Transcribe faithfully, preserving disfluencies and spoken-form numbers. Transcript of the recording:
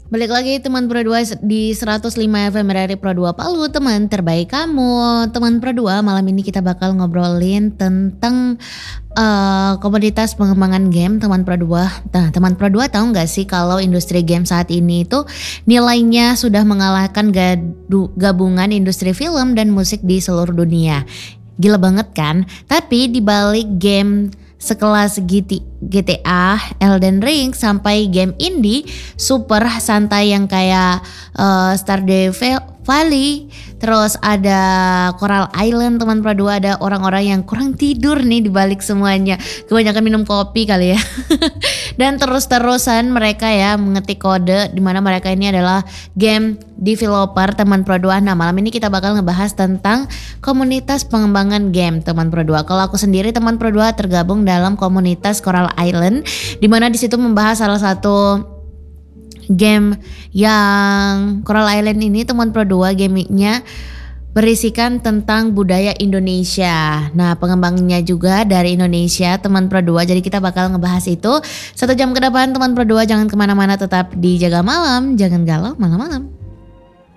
Balik lagi teman Pro dua di seratus lima F M R R I Pro dua Palu, teman terbaik kamu. Teman Pro dua, malam ini kita bakal ngobrolin tentang uh, komoditas pengembangan game teman Pro dua. Nah, teman Pro dua tahu nggak sih kalau industri game saat ini itu nilainya sudah mengalahkan gadu, gabungan industri film dan musik di seluruh dunia. Gila banget kan? Tapi di balik game sekelas G T A, Elden Ring sampai game indie super santai yang kayak uh, Stardew Valley, terus ada Coral Island teman Pro dua, ada orang-orang yang kurang tidur nih di balik semuanya. Kebanyakan minum kopi kali ya. Dan terus-terusan mereka ya mengetik kode di mana mereka ini adalah game developer teman Pro dua. Nah, malam ini kita bakal ngebahas tentang komunitas pengembangan game teman Pro dua. Kalau aku sendiri teman Pro dua tergabung dalam komunitas Coral Island, di mana di situ membahas salah satu game yang Coral Island ini teman Pro dua gamenya berisikan tentang budaya Indonesia. Nah, pengembangnya juga dari Indonesia teman Pro dua. Jadi kita bakal ngebahas itu satu jam ke depan teman Pro dua. Jangan kemana-mana, tetap di Jaga Malam, jangan galau malam-malam.